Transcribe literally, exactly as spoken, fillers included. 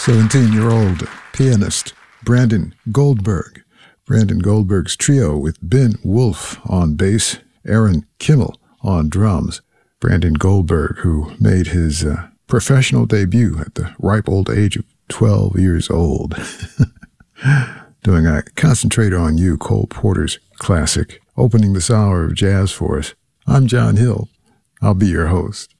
seventeen-year-old pianist Brandon Goldberg. Brandon Goldberg's trio with Ben Wolf on bass, Aaron Kimmel on drums. Brandon Goldberg, who made his uh, professional debut at the ripe old age of twelve years old, doing a Concentrator on You, Cole Porter's classic, opening this hour of jazz for us. I'm John Hill. I'll be your host.